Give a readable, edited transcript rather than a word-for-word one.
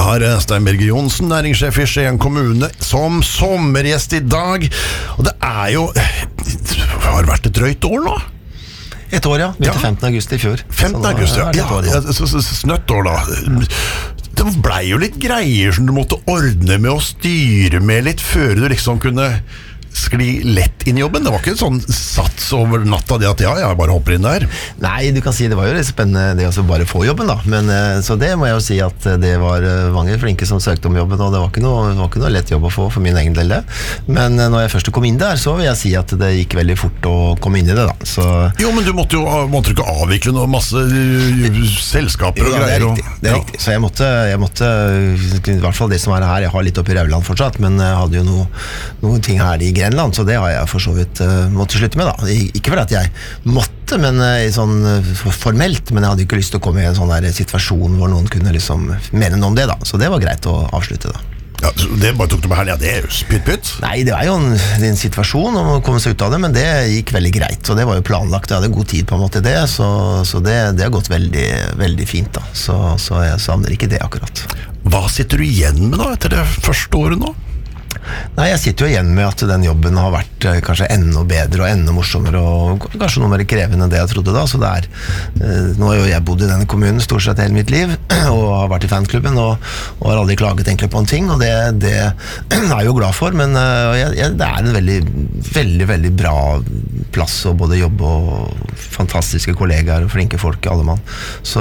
har Stein Berger Johnsen, næringssjef i Skien kommune, som sommergjest i dag. Og det jo har vært et drøyt år nå. Et år, ja. Begynte 15. august i fjor. 15. august, ja. Snøtt år da. Det ble jo litt greier som du måtte ordne med å styre med litt før du liksom kunne skli lett inn i jobben. Det var ikke en sånn sats over natta det at jeg bare hopper inn der. Nei, du kan si det var jo litt spennende det å bare få jobben da, men så det må jeg jo si at det var mange flinke som søkte om jobben, og det var ikke noe lett jobb å få for min egen del det. Men når jeg først kom inn der, så vil jeg si at det gikk veldig fort å komme inn i det da. Så jo, men du måtte ikke avvikle noe masse selskaper og greier. Jo, det er riktig. Så jeg måtte, i hvert fall det som her, jeg har litt oppe i Rauland fortsatt, men jeg hadde jo noen ting her i Grenland, så det har jeg for så vidt måtte slutte med da. Ikke fordi at jeg måtte, men sånn formelt, men jeg hadde ikke lyst til å komme i en sånn der situasjon hvor noen kunne liksom mene noe om det da, så det var greit å avslutte da. Ja, det bare tok du med her, ja, det jo pytt. Nei, det jo en situasjon om å komme seg ut av det, men det gikk veldig greit, og det var jo planlagt, jeg hadde god tid på en måte i det, så det har gått veldig, veldig fint da, så jeg savner ikke det akkurat. Hva sitter du igjen med da, etter det første året nå? Nei, jeg sitter jo igjen med at den jobben har vært kanskje enda bedre og enda morsommere og kanskje noe mer krevende enn det jeg trodde da, så nå har jo jeg bodd i denne kommunen stort sett hele mitt liv og har vært i fanklubben og har aldri klaget egentlig på en ting, og det jeg jo glad for, men det en veldig, veldig, veldig bra plass å både jobbe og fantastiske kollegaer og flinke folk, alle mann. Så